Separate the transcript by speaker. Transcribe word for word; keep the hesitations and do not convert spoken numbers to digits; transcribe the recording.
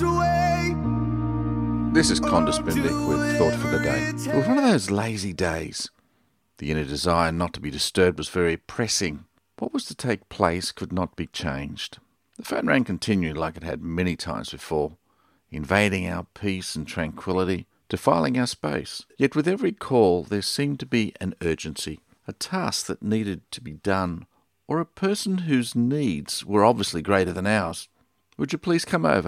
Speaker 1: away.
Speaker 2: This is Condis Bindick with Thought for the Day. It was one of those lazy days. The inner desire not to be disturbed was very pressing. What was to take place could not be changed. The phone rang continually like it had many times before, invading our peace and tranquillity, defiling our space. Yet with every call there seemed to be an urgency, a task that needed to be done, or a person whose needs were obviously greater than ours. Would you please come over?